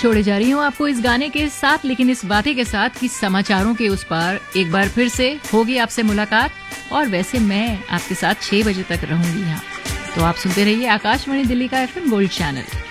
छोड़े जा रही हूँ आपको इस गाने के साथ, लेकिन इस वादे के साथ कि समाचारों के उस पार एक बार फिर से होगी आपसे मुलाकात। और वैसे मैं आपके साथ 6 बजे तक रहूंगी यहाँ, तो आप सुनते रहिए आकाशवाणी दिल्ली का FM गोल्ड चैनल।